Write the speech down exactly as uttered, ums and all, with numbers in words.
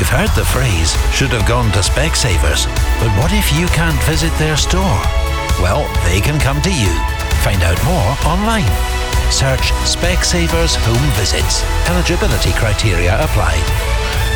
You've heard the phrase, should have gone to Specsavers. But what if you can't visit their store? Well, they can come to you. Find out more online. Search Specsavers Home Visits. Eligibility criteria apply.